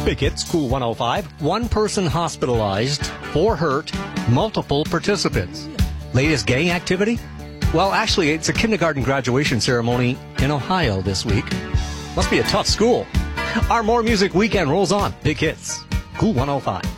Big Hits, Cool 105. One person hospitalized, 4 hurt, multiple participants. Latest gang activity? Well, actually, it's a kindergarten graduation ceremony in Ohio this week. Must be a tough school. Our More Music weekend rolls on. Big Hits, Cool 105.